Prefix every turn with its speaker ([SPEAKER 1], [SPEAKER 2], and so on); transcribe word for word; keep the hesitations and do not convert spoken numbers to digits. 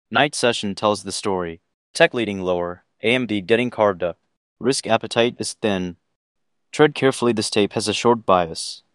[SPEAKER 1] Night Session tells the story. Tech leading lower. A M D getting carved up. Risk appetite is thin. Tread carefully, this tape has a short bias.